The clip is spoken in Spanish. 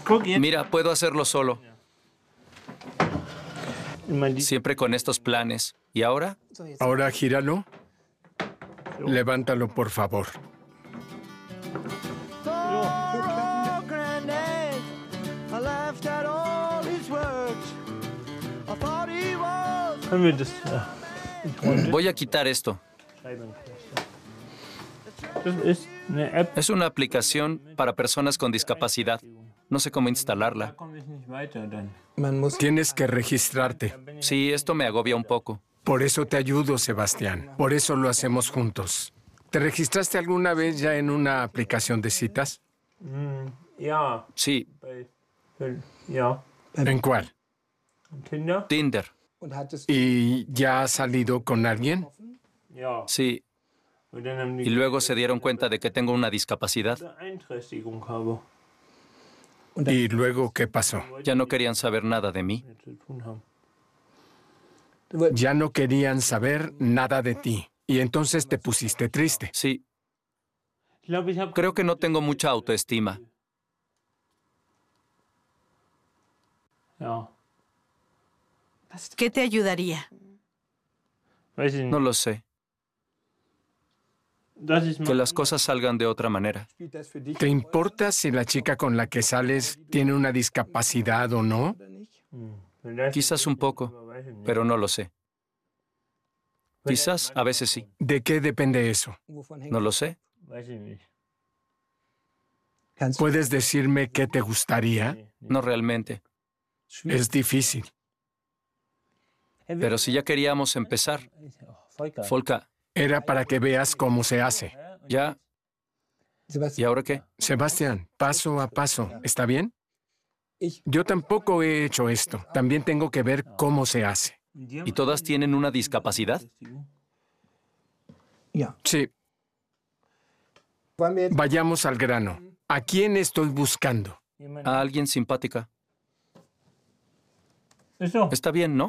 Mira, puedo hacerlo solo. Siempre con estos planes. ¿Y ahora? Ahora gíralo. Levántalo, por favor. Voy a quitar esto. Es una aplicación para personas con discapacidad. No sé cómo instalarla. Tienes que registrarte. Sí, esto me agobia un poco. Por eso te ayudo, Sebastián. Por eso lo hacemos juntos. ¿Te registraste alguna vez ya en una aplicación de citas? Sí, ¿En cuál? Tinder. ¿Y ya has salido con alguien? Sí. Y luego se dieron cuenta de que tengo una discapacidad. ¿Y luego qué pasó? Ya no querían saber nada de mí. Ya no querían saber nada de ti. Y entonces te pusiste triste. Sí. Creo que no tengo mucha autoestima. ¿Qué te ayudaría? No lo sé. Que las cosas salgan de otra manera. ¿Te importa si la chica con la que sales tiene una discapacidad o no? Quizás un poco, pero no lo sé. Quizás a veces sí. ¿De qué depende eso? No lo sé. ¿Puedes decirme qué te gustaría? No realmente. Es difícil. Pero si ya queríamos empezar, Folka, Era para que veas cómo se hace. ya. ¿Y ahora qué? Sebastián, paso a paso. ¿Está bien? Yo tampoco he hecho esto. También tengo que ver cómo se hace. ¿Y todas tienen una discapacidad? Sí. Vayamos al grano. ¿A quién estoy buscando? A alguien simpática. Está bien, ¿no?